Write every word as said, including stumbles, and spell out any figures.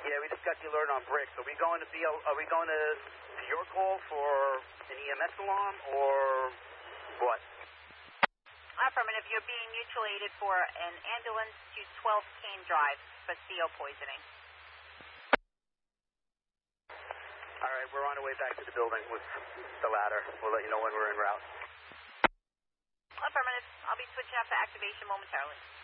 Yeah, we just got the alert on bricks. Are we going to be? Are we going to, to your call for an E M S alarm or what? Affirmative. You're being mutual aided for an ambulance to twelve Kane Drive for C O poisoning. All right, we're on our way back to the building with the ladder. We'll let you know when we're en route. Affirmative. I'll be switching up for activation momentarily.